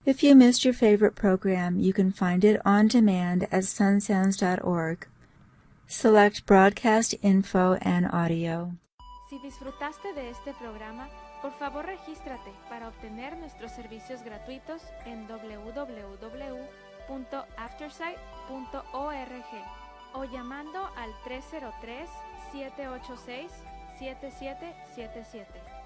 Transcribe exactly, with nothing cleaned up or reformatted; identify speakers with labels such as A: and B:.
A: If you missed your favorite program, you can find it on demand at sunsounds dot org. Select Broadcast Info and Audio.
B: Si disfrutaste de este programa, por favor regístrate para obtener nuestros servicios gratuitos en w w w punto aftersight punto org o llamando al tres cero tres, siete ocho seis, siete siete siete siete.